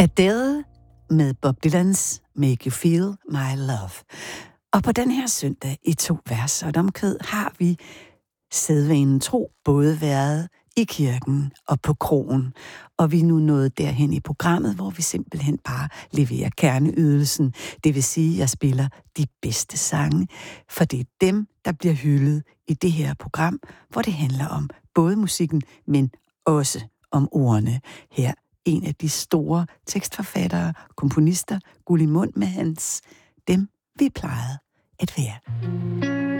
Adele med Bob Dylans Make You Feel My Love. Og på den her søndag i 2 vers og et omkvæd har vi sædvanen tro både været i kirken og på kroen. Og vi er nu nået derhen i programmet, hvor vi simpelthen bare leverer kerneydelsen. Det vil sige, at jeg spiller de bedste sange, for det er dem, der bliver hyldet i det her program, hvor det handler om både musikken, men også om ordene. Her en af de store tekstforfattere, komponister, Gulli Mund med hans Dem vi plejede at være.